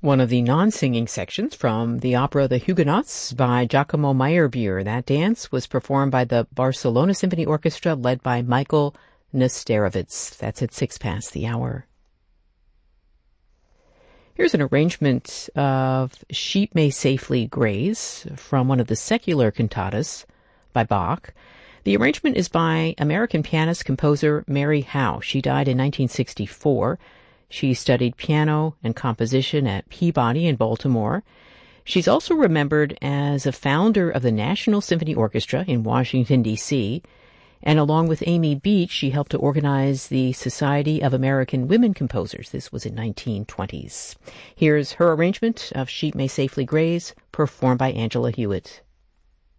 One of the non-singing sections from the opera The Huguenots by Giacomo Meyerbeer. That dance was performed by the Barcelona Symphony Orchestra led by Michael Nesterovitz. That's at 6 past the hour. Here's an arrangement of Sheep May Safely Graze from one of the secular cantatas by Bach. The arrangement is by American pianist-composer Mary Howe. She died in 1964. She studied piano and composition at Peabody in Baltimore. She's also remembered as a founder of the National Symphony Orchestra in Washington, D.C., and along with Amy Beach, she helped to organize the Society of American Women Composers. This was in 1920s. Here's her arrangement of Sheep May Safely Graze, performed by Angela Hewitt.